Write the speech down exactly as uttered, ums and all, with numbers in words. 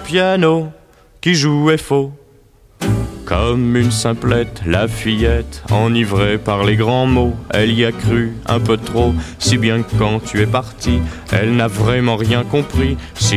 piano qui jouait faux. Comme une simplette, la fillette, enivrée par les grands mots, elle y a cru un peu trop, si bien que quand tu es parti, elle n'a vraiment rien compris. Si